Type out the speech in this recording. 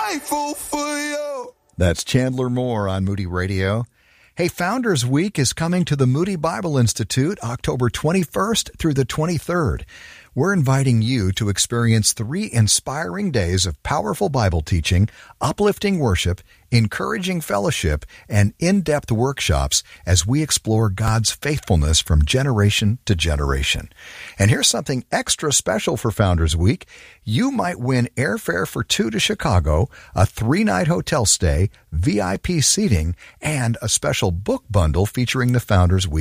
grateful for you. That's Chandler Moore on Moody Radio. Hey, Founders Week is coming to the Moody Bible Institute October 21st through the 23rd. We're inviting you to experience 3 inspiring days of powerful Bible teaching, uplifting worship, encouraging fellowship, and in-depth workshops as we explore God's faithfulness from generation to generation. And here's something extra special for Founders Week. You might win airfare for 2 to Chicago, a 3-night hotel stay, VIP seating, and a special book bundle featuring the Founders Week